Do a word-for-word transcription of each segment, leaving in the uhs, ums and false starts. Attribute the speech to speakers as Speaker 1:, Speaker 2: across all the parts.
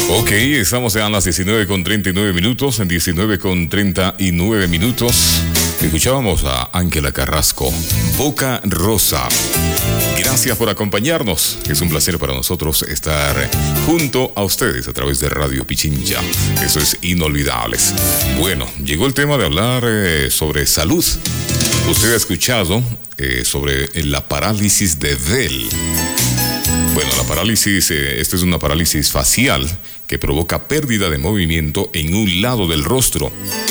Speaker 1: Ok, estamos ya a las diecinueve con treinta y nueve minutos, en diecinueve con treinta y nueve minutos. Escuchábamos a Ángela Carrasco, Boca Rosa. Gracias por acompañarnos. Es un placer para nosotros estar junto a ustedes a través de Radio Pichincha. Eso es Inolvidables. Bueno, llegó el tema de hablar eh, sobre salud. Usted ha escuchado eh, sobre la parálisis de Bell. Bueno, la parálisis, eh, esta es una parálisis facial que provoca pérdida de movimiento en un lado del rostro.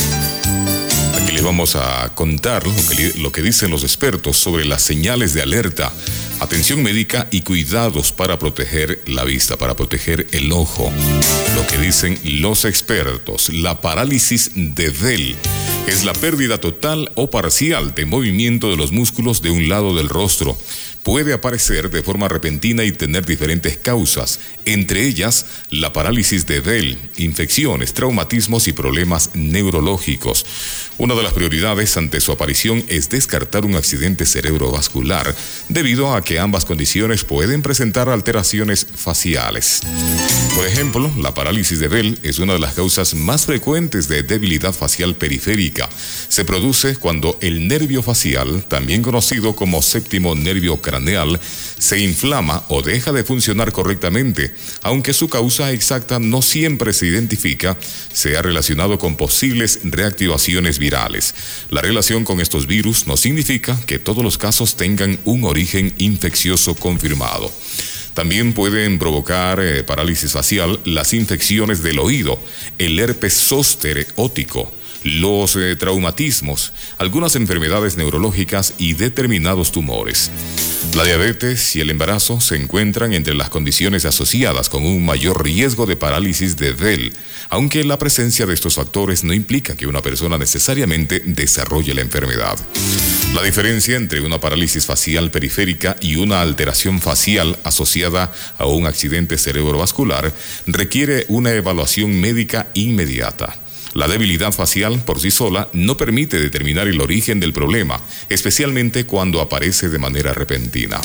Speaker 1: Aquí les vamos a contar lo que, lo que dicen los expertos sobre las señales de alerta, atención médica y cuidados para proteger la vista, para proteger el ojo. Lo que dicen los expertos, la parálisis de Bell es la pérdida total o parcial de movimiento de los músculos de un lado del rostro. Puede aparecer de forma repentina y tener diferentes causas, entre ellas la parálisis de Bell, infecciones, traumatismos y problemas neurológicos. Una de las prioridades ante su aparición es descartar un accidente cerebrovascular, debido a que ambas condiciones pueden presentar alteraciones faciales. Por ejemplo, la parálisis de Bell es una de las causas más frecuentes de debilidad facial periférica. Se produce cuando el nervio facial, también conocido como séptimo nervio craneal, se inflama o deja de funcionar correctamente, aunque su causa exacta no siempre se identifica, se ha relacionado con posibles reactivaciones virales. La relación con estos virus no significa que todos los casos tengan un origen infeccioso confirmado. También pueden provocar eh, parálisis facial las infecciones del oído, el herpes zóster óptico, los eh, traumatismos, algunas enfermedades neurológicas y determinados tumores. La diabetes y el embarazo se encuentran entre las condiciones asociadas con un mayor riesgo de parálisis de Bell, aunque la presencia de estos factores no implica que una persona necesariamente desarrolle la enfermedad. La diferencia entre una parálisis facial periférica y una alteración facial asociada a un accidente cerebrovascular requiere una evaluación médica inmediata. La debilidad facial por sí sola no permite determinar el origen del problema, especialmente cuando aparece de manera repentina.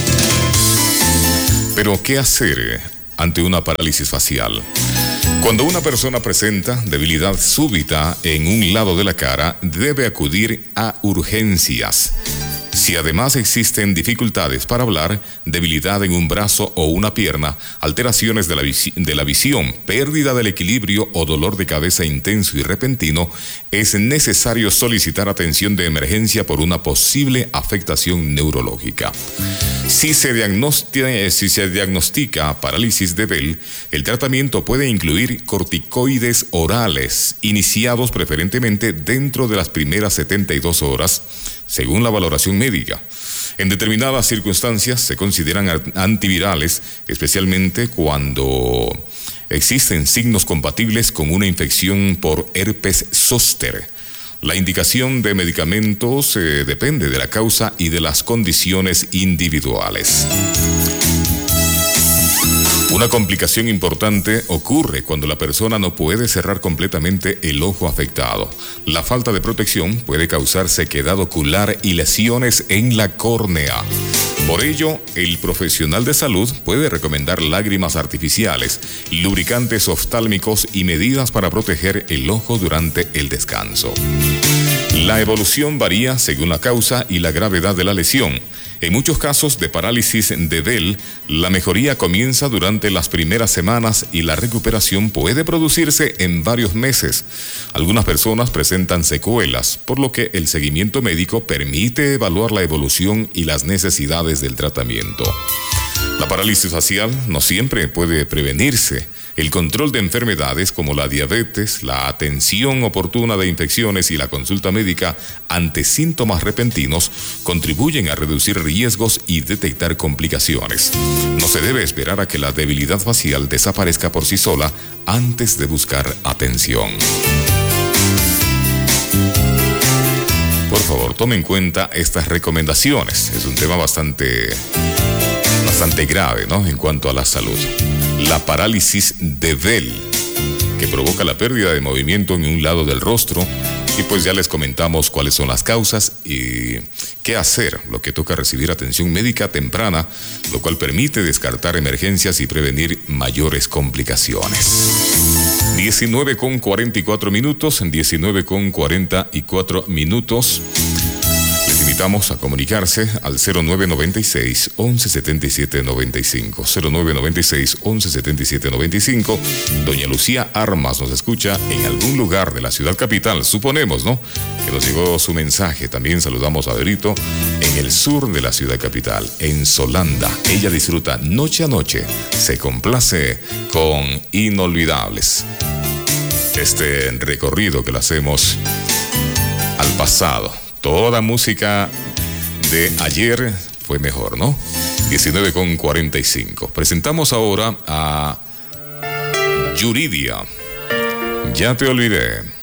Speaker 1: Pero, ¿qué hacer ante una parálisis facial? Cuando una persona presenta debilidad súbita en un lado de la cara, debe acudir a urgencias. Si además existen dificultades para hablar, debilidad en un brazo o una pierna, alteraciones de la, visi- de la visión, pérdida del equilibrio o dolor de cabeza intenso y repentino, es necesario solicitar atención de emergencia por una posible afectación neurológica. Si se diagnostica, si se diagnostica parálisis de Bell, el tratamiento puede incluir corticoides orales, iniciados preferentemente dentro de las primeras setenta y dos horas, según la valoración médica. En determinadas circunstancias se consideran antivirales, especialmente cuando existen signos compatibles con una infección por herpes zóster. La indicación de medicamentos eh, depende de la causa y de las condiciones individuales. Una complicación importante ocurre cuando la persona no puede cerrar completamente el ojo afectado. La falta de protección puede causar sequedad ocular y lesiones en la córnea. Por ello, el profesional de salud puede recomendar lágrimas artificiales, lubricantes oftálmicos y medidas para proteger el ojo durante el descanso. La evolución varía según la causa y la gravedad de la lesión. En muchos casos de parálisis de Bell, la mejoría comienza durante las primeras semanas y la recuperación puede producirse en varios meses. Algunas personas presentan secuelas, por lo que el seguimiento médico permite evaluar la evolución y las necesidades del tratamiento. La parálisis facial no siempre puede prevenirse. El control de enfermedades como la diabetes, la atención oportuna de infecciones y la consulta médica ante síntomas repentinos contribuyen a reducir riesgos y detectar complicaciones. No se debe esperar a que la debilidad facial desaparezca por sí sola antes de buscar atención. Por favor, tome en cuenta estas recomendaciones. Es un tema bastante, bastante grave, ¿no?, en cuanto a la salud. La parálisis de Bell, que provoca la pérdida de movimiento en un lado del rostro, Y pues ya les comentamos cuáles son las causas y qué hacer, lo que toca recibir atención médica temprana, lo cual permite descartar emergencias y prevenir mayores complicaciones. diecinueve con cuarenta y cuatro minutos, en diecinueve con cuarenta y cuatro minutos. Les invitamos a comunicarse al cero nueve nueve seis, once setenta y siete noventa y cinco. cero nueve nueve seis, once setenta y siete noventa y cinco. Doña Lucía Armas nos escucha en algún lugar de la ciudad capital, suponemos, ¿no? Que nos llegó su mensaje. También saludamos a Berito en el sur de la ciudad capital, en Solanda. Ella disfruta noche a noche, se complace con Inolvidables. Este recorrido que lo hacemos al pasado. Toda música de ayer fue mejor, ¿no? diecinueve con cuarenta y cinco. Presentamos ahora a Yuridia. Ya te olvidé.